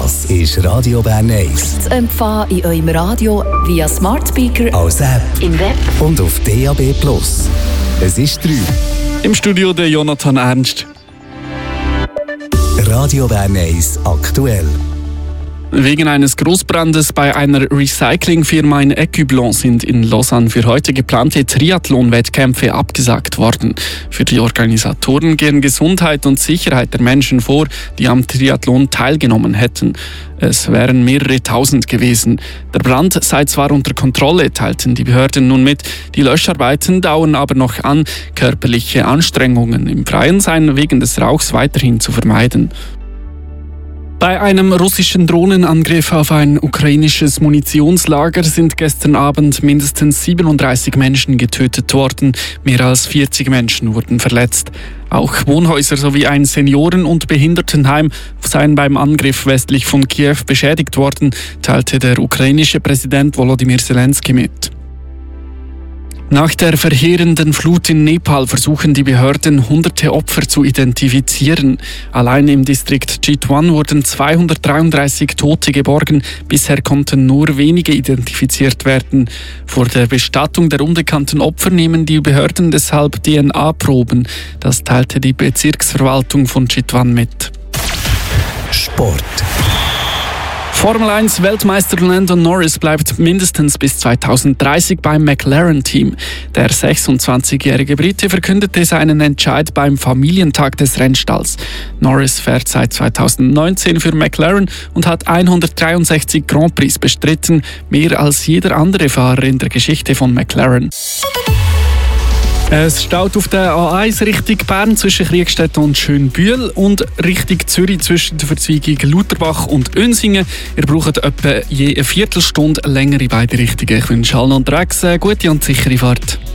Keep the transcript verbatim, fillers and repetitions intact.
Das ist Radio Bern eins. Zu empfangen in eurem Radio via Smart Speaker, als App im Web und auf D A B Plus. Es ist drei. Im Studio der Jonathan Ernst. Radio Bern eins aktuell. Wegen eines Großbrandes bei einer Recyclingfirma in Écublens sind in Lausanne für heute geplante Triathlon-Wettkämpfe abgesagt worden. Für die Organisatoren gehen Gesundheit und Sicherheit der Menschen vor, die am Triathlon teilgenommen hätten. Es wären mehrere tausend gewesen. Der Brand sei zwar unter Kontrolle, teilten die Behörden nun mit. Die Löscharbeiten dauern aber noch an. Körperliche Anstrengungen im Freien seien wegen des Rauchs weiterhin zu vermeiden. Bei einem russischen Drohnenangriff auf ein ukrainisches Munitionslager sind gestern Abend mindestens siebenunddreißig Menschen getötet worden. Mehr als vierzig Menschen wurden verletzt. Auch Wohnhäuser sowie ein Senioren- und Behindertenheim seien beim Angriff westlich von Kiew beschädigt worden, teilte der ukrainische Präsident Volodymyr Zelensky mit. Nach der verheerenden Flut in Nepal versuchen die Behörden, hunderte Opfer zu identifizieren. Allein im Distrikt Chitwan wurden zweihundertdreiunddreißig Tote geborgen. Bisher konnten nur wenige identifiziert werden. Vor der Bestattung der unbekannten Opfer nehmen die Behörden deshalb D N A-Proben. Das teilte die Bezirksverwaltung von Chitwan mit. Sport. Formel eins Weltmeister Lando Norris bleibt mindestens bis zweitausenddreißig beim McLaren-Team. Der sechsundzwanzigjährige Brite verkündete seinen Entscheid beim Familientag des Rennstalls. Norris fährt seit zweitausendneunzehn für McLaren und hat hundertdreiundsechzig Grand Prix bestritten, mehr als jeder andere Fahrer in der Geschichte von McLaren. Es staut auf der A eins Richtung Bern zwischen Kriegstetten und Schönbühl und Richtung Zürich zwischen der Verzweigung Lutherbach und Unsingen. Ihr braucht etwa je eine Viertelstunde länger in beide Richtungen. Ich wünsche allen unterwegs eine gute und sichere Fahrt.